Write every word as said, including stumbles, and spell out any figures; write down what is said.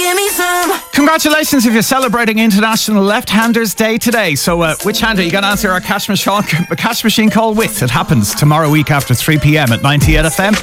give me some. Congratulations if you're celebrating International Left-Handers Day today. So uh, which hand are you going to answer our cash machine, cash machine call with? It happens tomorrow week after three p.m. at ninety-eight F M.